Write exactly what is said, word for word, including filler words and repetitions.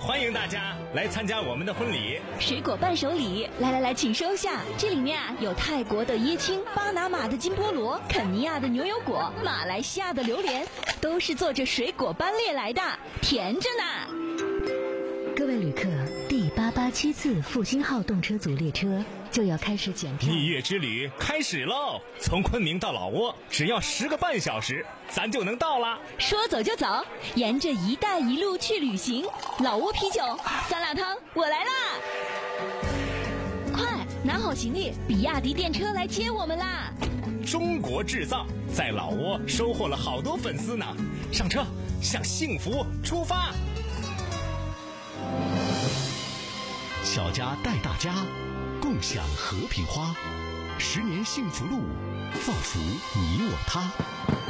欢迎大家来参加我们的婚礼。 水果伴手礼，来来来，请收下。这里面啊有泰国的椰青、巴拿马的金菠萝、肯尼亚的牛油果、马来西亚的榴莲，都是坐着水果班列来的，甜着呢。 各位旅客，第八八七次复兴号动车组列车就要开始检票。 蜜月之旅开始喽！从昆明到老挝只要十个半小时，咱就能到了。 说走就走，沿着一带一路去旅行。老挝啤酒、酸辣汤，我来啦！快拿好行李，比亚迪电车来接我们啦！ 中国制造在老挝收获了好多粉丝呢。上车，向幸福出发！ 小家带大家，共享和平花，十年幸福路，造福你我他。